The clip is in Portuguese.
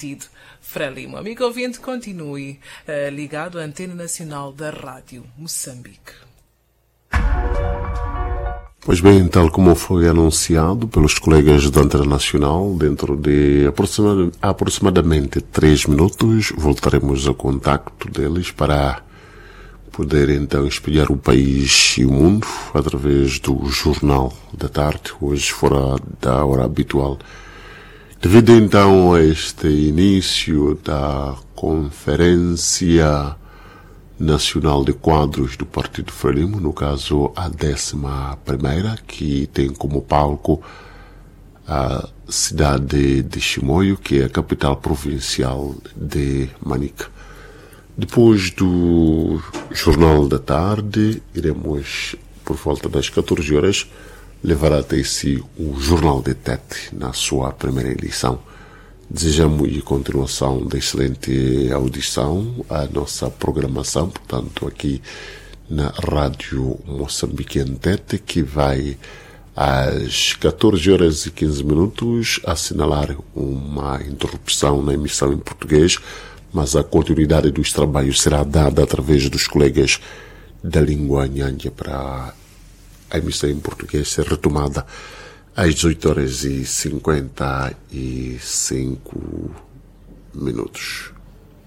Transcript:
Aristide Frelimo. Amigo ouvinte, continue ligado à Antena Nacional da Rádio Moçambique. Pois bem, tal como foi anunciado pelos colegas da Antena Nacional, dentro de aproximadamente 3 minutos, voltaremos ao contacto deles para poder então espelhar o país e o mundo através do Jornal da Tarde, hoje fora da hora habitual. Devido então a este início da Conferência Nacional de Quadros do Partido Frelimo, no caso a 11ª, que tem como palco a cidade de Chimoio, que é a capital provincial de Manica. Depois do Jornal da Tarde, iremos, por volta das 14 horas, levar até si o Jornal de Tete, na sua primeira edição. Desejamos a continuação da excelente audição à nossa programação, portanto, aqui na Rádio Moçambique em Tete, que vai às 14 horas e 15 minutos assinalar uma interrupção na emissão em português, mas a continuidade dos trabalhos será dada através dos colegas da língua nhanha para a emissão em português ser retomada às 18 horas e 55 minutos.